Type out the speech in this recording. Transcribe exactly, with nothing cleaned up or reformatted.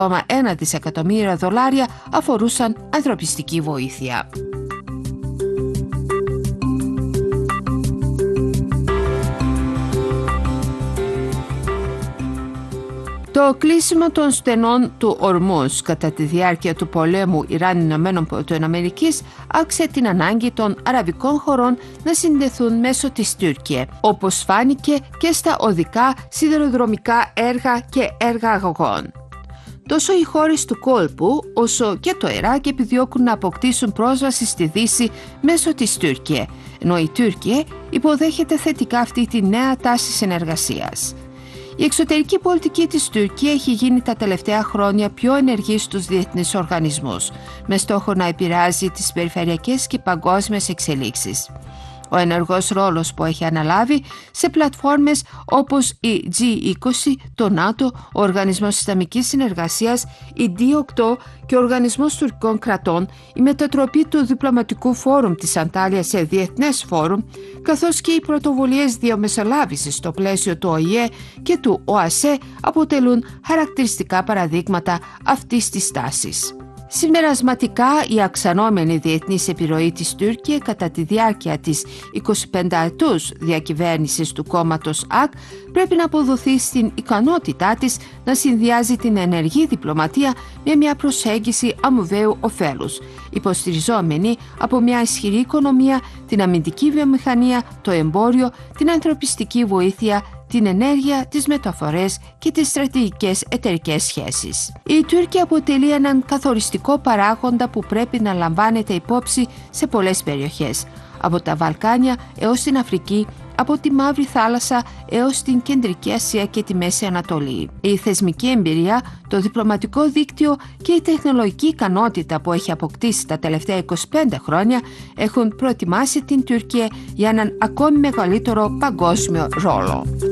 κόμμα ένα δισεκατομμύρια δολάρια αφορούσαν ανθρωπιστική βοήθεια. Το κλείσιμο των στενών του Ορμούζ κατά τη διάρκεια του πολέμου Ιράν-Ηνωμένων Πολιτειών Αμερικής άξε την ανάγκη των αραβικών χωρών να συνδεθούν μέσω της Τουρκία, όπως φάνηκε και στα οδικά, σιδηροδρομικά έργα και έργα αγωγών. Τόσο οι χώρες του κόλπου όσο και το Ιράκ επιδιώκουν να αποκτήσουν πρόσβαση στη Δύση μέσω της Τουρκία, ενώ η Τουρκία υποδέχεται θετικά αυτή τη νέα τάση συνεργασίας. Η εξωτερική πολιτική της Τουρκία έχει γίνει τα τελευταία χρόνια πιο ενεργή στους διεθνείς οργανισμούς, με στόχο να επηρεάζει τις περιφερειακές και παγκόσμιες εξελίξεις. Ο ενεργός ρόλος που έχει αναλάβει σε πλατφόρμες όπως η τζι είκοσι, το ΝΑΤΟ, ο Οργανισμός Ισλαμικής Συνεργασίας, η ντι οκτώ και ο Οργανισμός Τουρκικών Κρατών, η μετατροπή του Διπλωματικού Φόρουμ της Αντάλιας σε Διεθνές Φόρουμ, καθώς και οι πρωτοβουλίες διαμεσολάβησης στο πλαίσιο του ο η ε και του ο α σ ε αποτελούν χαρακτηριστικά παραδείγματα αυτής της τάσης. Συμπερασματικά, η αυξανόμενη διεθνής επιρροή της Τουρκία κατά τη διάρκεια της εικοσιπενταετούς διακυβέρνησης του κόμματος ΑΚ πρέπει να αποδοθεί στην ικανότητά της να συνδυάζει την ενεργή διπλωματία με μια προσέγγιση αμοιβαίου ωφέλους, υποστηριζόμενη από μια ισχυρή οικονομία, την αμυντική βιομηχανία, το εμπόριο, την ανθρωπιστική βοήθεια, την ενέργεια, τις μεταφορές και τις στρατηγικές εταιρικές σχέσεις. Η Τουρκία αποτελεί έναν καθοριστικό παράγοντα που πρέπει να λαμβάνεται υπόψη σε πολλές περιοχές, από τα Βαλκάνια έως την Αφρική, από τη Μαύρη Θάλασσα έως την Κεντρική Ασία και τη Μέση Ανατολή. Η θεσμική εμπειρία, το διπλωματικό δίκτυο και η τεχνολογική ικανότητα που έχει αποκτήσει τα τελευταία είκοσι πέντε χρόνια έχουν προετοιμάσει την Τουρκία για έναν ακόμη μεγαλύτερο παγκόσμιο ρόλο.